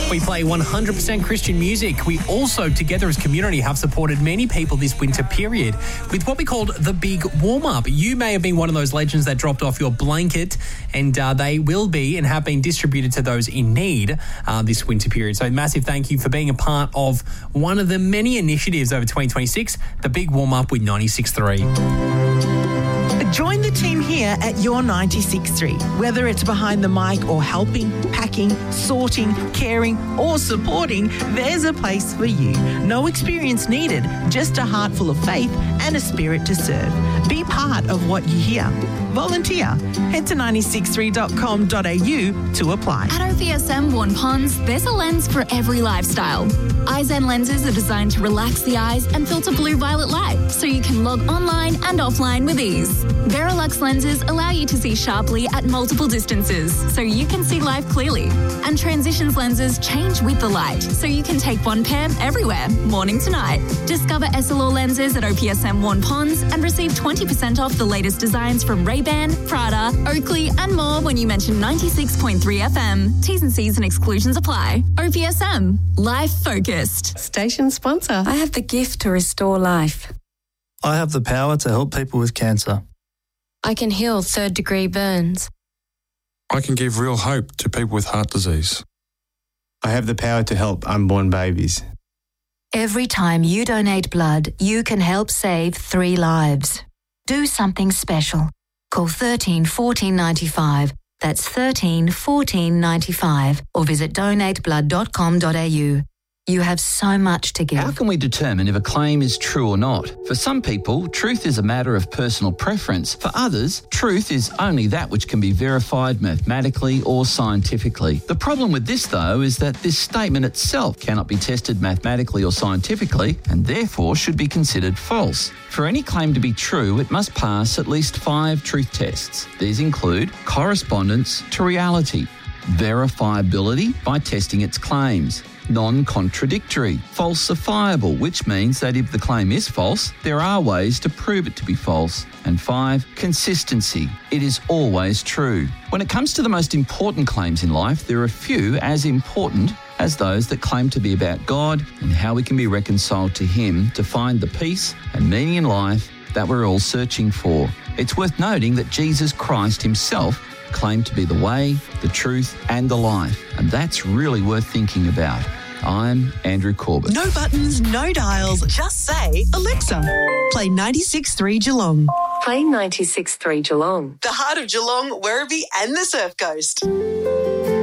We play 100% Christian music. We also, together as community, have supported many people this winter period with what we called the Big Warm-Up. You may have been one of those legends that dropped off your blanket, and they will be and have been distributed to those in need this winter period. So massive thank you for being a part of one of the many initiatives over 2026, the Big Warm-Up with 96.3. Join the team here at your 96.3. Whether it's behind the mic or helping, packing, sorting, caring or supporting, there's a place for you. No experience needed, just a heart full of faith and a spirit to serve. Be part of what you hear. Volunteer. Head to 963.com.au to apply. At OPSM Warn Ponds, there's a lens for every lifestyle. Eyezen lenses are designed to relax the eyes and filter blue-violet light so you can log online and offline with ease. Verilux lenses allow you to see sharply at multiple distances so you can see life clearly. And Transitions lenses change with the light so you can take one pair everywhere, morning to night. Discover Essilor lenses at OPSM Warn Ponds and receive 20% off the latest designs from Ray-Ban, Prada, Oakley and more when you mention 96.3 FM. T's and C's and exclusions apply. OPSM. Life focused. Station sponsor. I have the gift to restore life. I have the power to help people with cancer. I can heal third-degree burns. I can give real hope to people with heart disease. I have the power to help unborn babies. Every time you donate blood, you can help save 3 lives. Do something special. Call 13 14 95. That's 13 14 95. Or visit donateblood.com.au. You have so much to give. How can we determine if a claim is true or not? For some people, truth is a matter of personal preference. For others, truth is only that which can be verified mathematically or scientifically. The problem with this, though, is that this statement itself cannot be tested mathematically or scientifically and therefore should be considered false. For any claim to be true, it must pass at least 5 truth tests. These include correspondence to reality, verifiability by testing its claims, non-contradictory, falsifiable, which means that if the claim is false, there are ways to prove it to be false. And 5, consistency. It is always true. When it comes to the most important claims in life, there are few as important as those that claim to be about God and how we can be reconciled to Him to find the peace and meaning in life that we're all searching for. It's worth noting that Jesus Christ Himself claimed to be the way, the truth and the life, and that's really worth thinking about. I'm Andrew Corbett. No buttons, no dials, just say, Alexa, play 96.3 Geelong. Play 96.3 Geelong. The heart of Geelong, Werribee and the Surf Coast.